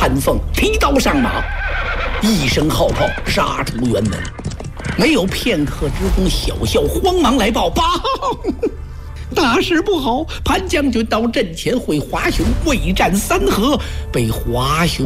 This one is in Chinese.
潘凤提刀上马，一声号炮杀出辕门。没有片刻之功，小校慌忙来报：报，大事不好！潘将军到阵前会华雄，未战3合，被华雄